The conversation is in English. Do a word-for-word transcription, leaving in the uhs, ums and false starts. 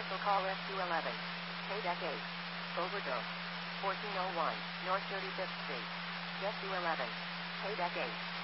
Cancel call Rescue eleven. K-Deck eight. Overdose. fourteen oh one North thirty-fifth Street. Rescue eleven. K-Deck eight.